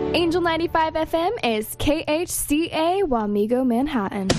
Angel 95 FM is KHCA Wamego, Manhattan.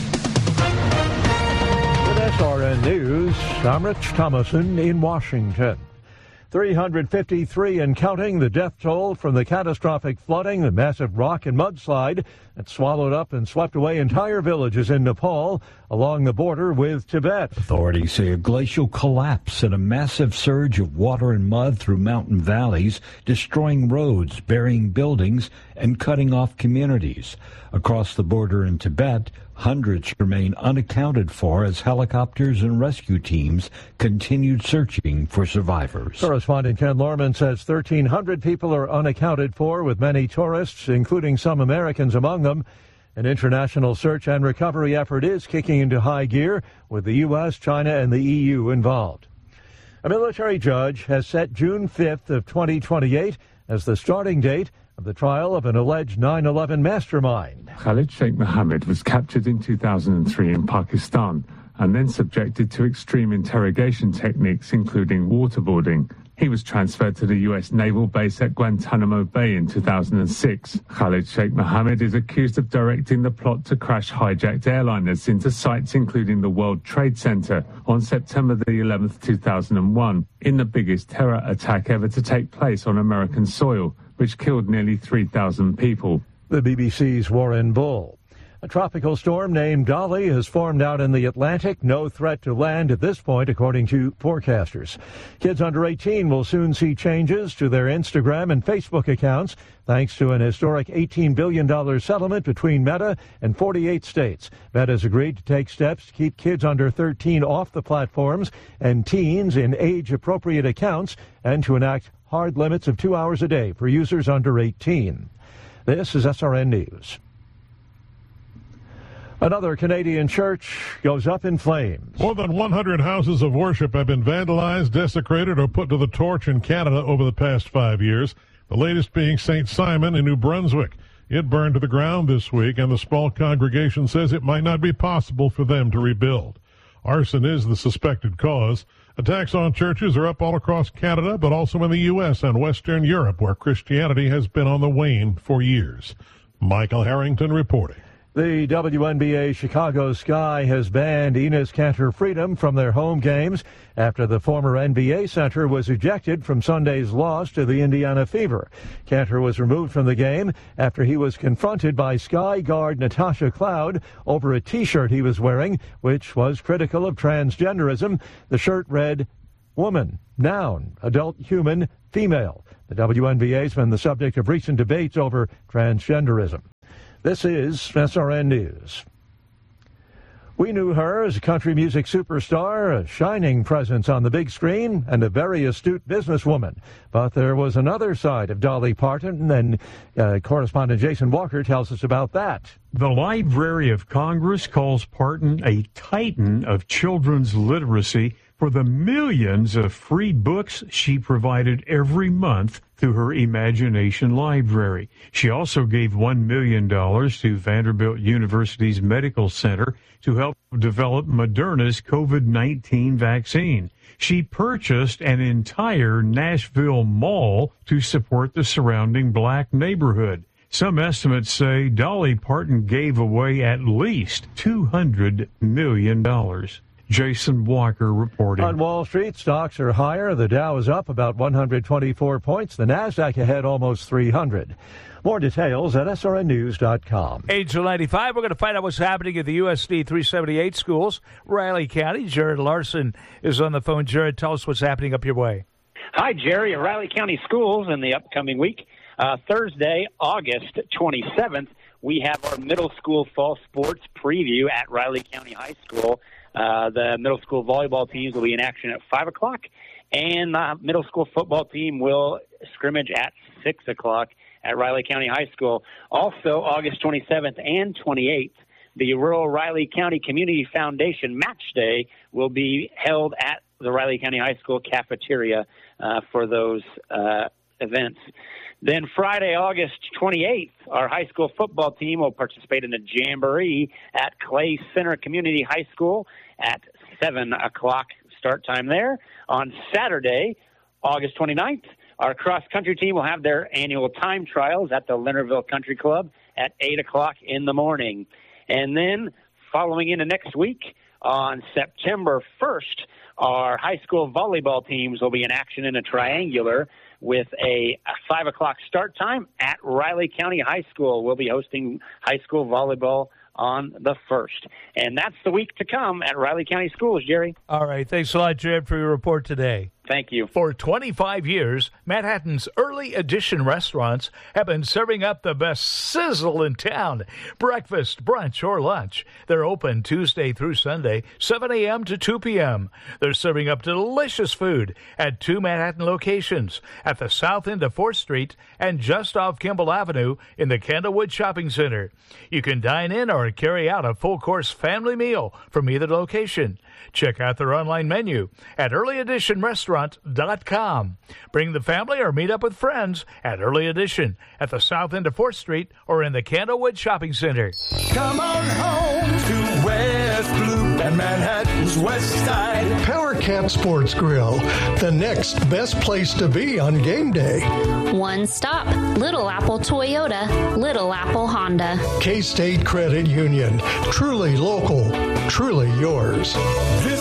With SRN News, I'm Rich Thomason in Washington. 353 and counting, the death toll from the catastrophic flooding, the massive rock and mudslide that swallowed up and swept away entire villages in Nepal along the border with Tibet. Authorities say a glacial collapse and a massive surge of water and mud through mountain valleys, destroying roads, burying buildings, and cutting off communities. Across the border in Tibet, hundreds remain unaccounted for as helicopters and rescue teams continued searching for survivors. Correspondent Ken Lorman says 1,300 people are unaccounted for, with many tourists, including some Americans, among them. An international search and recovery effort is kicking into high gear, with the U.S., China, and the EU involved. A military judge has set June 5th of 2028 as the starting date of the trial of an alleged 9/11 mastermind. Khalid Sheikh Mohammed was captured in 2003 in Pakistan and then subjected to extreme interrogation techniques, including waterboarding. He was transferred to the U.S. naval base at Guantanamo Bay in 2006. Khalid Sheikh Mohammed is accused of directing the plot to crash hijacked airliners into sites including the World Trade Center on September the 11th, 2001, in the biggest terror attack ever to take place on American soil, which killed nearly 3,000 people. The BBC's Warren Bull. A tropical storm named Dolly has formed out in the Atlantic. No threat to land at this point, according to forecasters. Kids under 18 will soon see changes to their Instagram and Facebook accounts, thanks to an historic $18 billion settlement between Meta and 48 states. Meta has agreed to take steps to keep kids under 13 off the platforms and teens in age-appropriate accounts, and to enact hard limits of 2 hours a day for users under 18. This is SRN News. Another Canadian church goes up in flames. More than 100 houses of worship have been vandalized, desecrated, or put to the torch in Canada over the past 5 years, the latest being St. Simon in New Brunswick. It burned to the ground this week, and the small congregation says it might not be possible for them to rebuild. Arson is the suspected cause. Attacks on churches are up all across Canada, but also in the U.S. and Western Europe, where Christianity has been on the wane for years. Michael Harrington reporting. The WNBA Chicago Sky has banned Enes Kanter Freedom from their home games after the former NBA center was ejected from Sunday's loss to the Indiana Fever. Kanter was removed from the game after he was confronted by Sky guard Natasha Cloud over a T-shirt he was wearing, which was critical of transgenderism. The shirt read, "Woman, noun, adult human, female." The WNBA has been the subject of recent debates over transgenderism. This is SRN News. We knew her as a country music superstar, a shining presence on the big screen, and a very astute businesswoman. But there was another side of Dolly Parton, and correspondent Jason Walker tells us about that. The Library of Congress calls Parton a titan of children's literacy for the millions of free books she provided every month through her Imagination Library. She also gave $1 million to Vanderbilt University's Medical Center to help develop Moderna's COVID-19 vaccine. She purchased an entire Nashville mall to support the surrounding black neighborhood. Some estimates say Dolly Parton gave away at least $200 million. Jason Walker reporting. On Wall Street, stocks are higher. The Dow is up about 124 points. The Nasdaq ahead almost 300. More details at srnnews.com. Angel 95, we're going to find out what's happening at the USD 378 schools, Riley County. Jared Larson is on the phone. Jared, tell us what's happening up your way. Hi, Jerry. At Riley County Schools in the upcoming week, Thursday, August 27th, we have our middle school fall sports preview at Riley County High School. The middle school volleyball teams will be in action at 5 o'clock, and the middle school football team will scrimmage at 6 o'clock at Riley County High School. Also, August 27th and 28th, the Rural Riley County Community Foundation Match Day will be held at the Riley County High School cafeteria for those events. Then Friday, August 28th, our high school football team will participate in the Jamboree at Clay Center Community High School at 7 o'clock start time there. On Saturday, August 29th, Our cross-country team will have their annual time trials at the Leonardville Country Club at 8 o'clock in the morning. And then following into next week, on September 1st, our high school volleyball teams will be in action in a triangular with a 5 o'clock start time at Riley County High School. We'll be hosting high school volleyball on the 1st. And that's the week to come at Riley County Schools, Jerry. All right. Thanks a lot, Jared, for your report today. Thank you. For 25 years, Manhattan's early edition restaurants have been serving up the best sizzle in town. Breakfast, brunch, or lunch. They're open Tuesday through Sunday, 7 a.m. to 2 p.m. They're serving up delicious food at 2 Manhattan locations, at the south end of 4th Street and just off Kimball Avenue in the Candlewood Shopping Center. You can dine in or carry out a full-course family meal from either location. Check out their online menu at earlyeditionrestaurant.com. Bring the family or meet up with friends at Early Edition at the south end of 4th Street or in the Candlewood Shopping Center. Come on home to West Loop and Manhattan's West Side. Power Cat Sports Grill, the next best place to be on game day. One stop, Little Apple Toyota, Little Apple Honda. K-State Credit Union, truly local, truly yours.